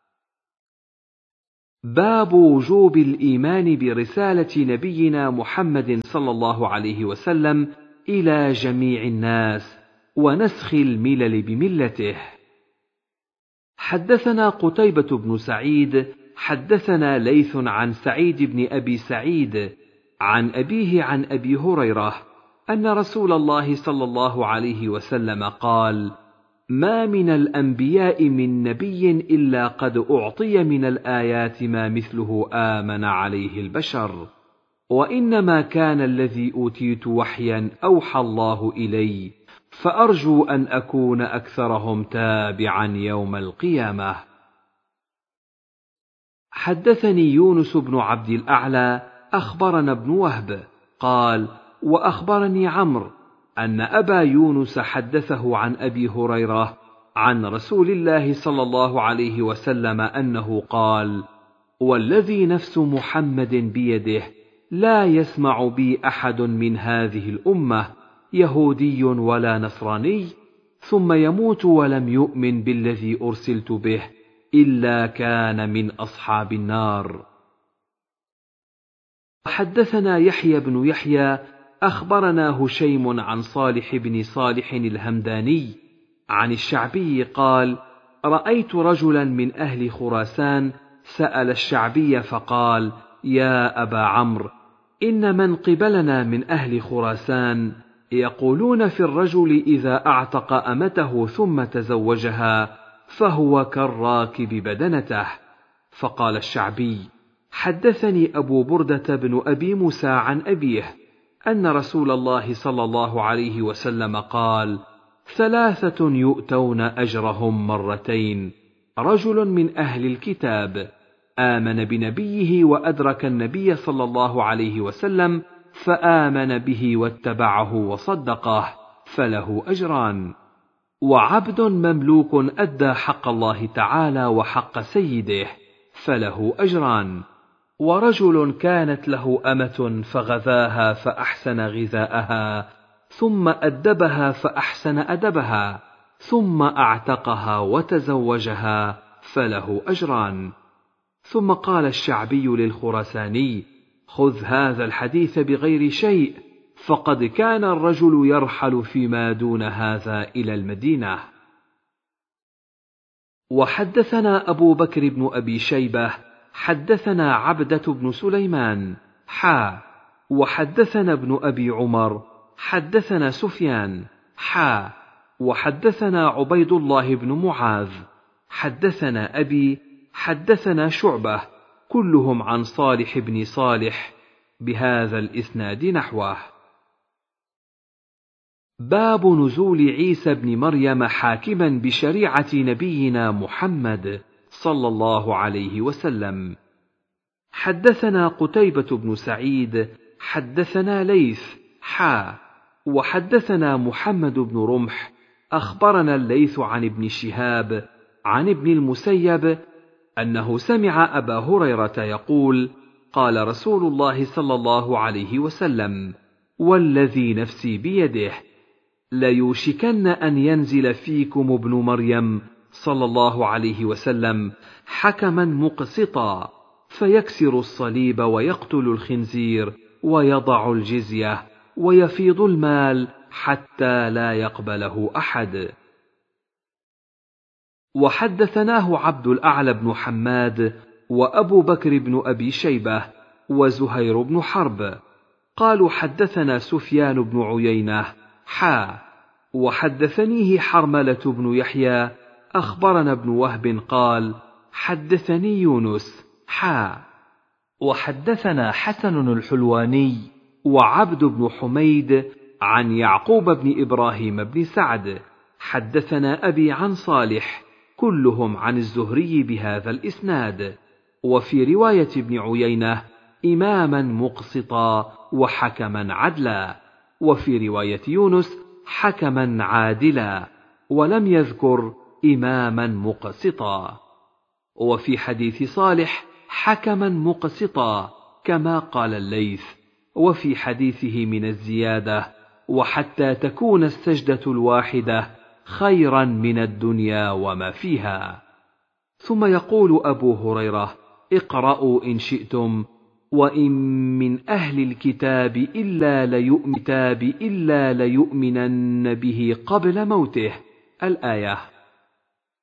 باب وجوب الإيمان برسالة نبينا محمد صلى الله عليه وسلم إلى جميع الناس ونسخ الملل بملته. حدثنا قتيبة بن سعيد حدثنا ليث عن سعيد بن أبي سعيد عن أبيه عن أبي هريرة أن رسول الله صلى الله عليه وسلم قال: ما من الأنبياء من نبي إلا قد أعطي من الآيات ما مثله آمن عليه البشر، وإنما كان الذي أوتيت وحيا أوحى الله إلي، فأرجو أن أكون أكثرهم تابعا يوم القيامة. حدثني يونس بن عبد الأعلى أخبرنا ابن وهب قال: وأخبرني عمرو أن أبا يونس حدثه عن أبي هريرة عن رسول الله صلى الله عليه وسلم أنه قال: والذي نفس محمد بيده لا يسمع بي أحد من هذه الأمة يهودي ولا نصراني ثم يموت ولم يؤمن بالذي أرسلت به إلا كان من أصحاب النار. حدثنا يحيى بن يحيى أخبرنا هشيم عن صالح بن صالح الهمداني عن الشعبي قال: رأيت رجلا من أهل خراسان سأل الشعبي فقال: يا أبا عمرو، إن من قبلنا من أهل خراسان يقولون في الرجل إذا أعتق أمته ثم تزوجها فهو كالراكب بدنته. فقال الشعبي: حدثني أبو بردة بن أبي موسى عن أبيه أن رسول الله صلى الله عليه وسلم قال: ثلاثة يؤتون أجرهم مرتين: رجل من أهل الكتاب آمن بنبيه وأدرك النبي صلى الله عليه وسلم فآمن به واتبعه وصدقه فله أجران، وعبد مملوك أدى حق الله تعالى وحق سيده فله أجران، ورجل كانت له أمة فغذاها فأحسن غذاءها ثم أدبها فأحسن أدبها ثم أعتقها وتزوجها فله أجران. ثم قال الشعبي للخراساني: خذ هذا الحديث بغير شيء، فقد كان الرجل يرحل فيما دون هذا إلى المدينة. وحدثنا أبو بكر بن أبي شيبة حدثنا عبدة بن سليمان حا وحدثنا ابن أبي عمر حدثنا سفيان حا وحدثنا عبيد الله بن معاذ حدثنا أبي حدثنا شعبة كلهم عن صالح بن صالح بهذا الإسناد نحوه. باب نزول عيسى بن مريم حاكما بشريعة نبينا محمد صلى الله عليه وسلم. حدثنا قتيبة بن سعيد حدثنا ليث حا وحدثنا محمد بن رمح أخبرنا الليث عن ابن شهاب عن ابن المسيب أنه سمع أبا هريرة يقول: قال رسول الله صلى الله عليه وسلم: والذي نفسي بيده ليوشكن أن ينزل فيكم ابن مريم صلى الله عليه وسلم حكما مقسطا فيكسر الصليب ويقتل الخنزير ويضع الجزية ويفيض المال حتى لا يقبله أحد. وحدثناه عبد الأعلى بن حماد وأبو بكر بن أبي شيبة وزهير بن حرب قالوا حدثنا سفيان بن عيينة حا وحدثنيه حرملة بن يحيى أخبرنا ابن وهب قال حدثني يونس حا وحدثنا حسن الحلواني وعبد بن حميد عن يعقوب بن إبراهيم بن سعد حدثنا أبي عن صالح كلهم عن الزهري بهذا الإسناد. وفي رواية ابن عيينة إماما مقسطا وحكما عدلا، وفي رواية يونس حكما عادلا، ولم يذكر إماما مقسطا. وفي حديث صالح حكما مقسطا كما قال الليث، وفي حديثه من الزيادة وحتى تكون السجدة الواحدة خيرا من الدنيا وما فيها. ثم يقول أبو هريرة: اقرأوا إن شئتم: وإن من أهل الكتاب إلا ليؤمن إلا ليؤمنن به قبل موته. الآية.